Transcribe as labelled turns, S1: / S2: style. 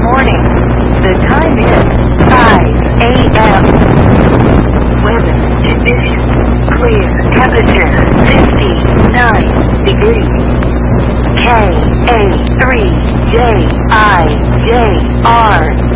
S1: morning. The time is 5 a.m. Weather conditions clear. Temperature 59 degrees. KA3JIJR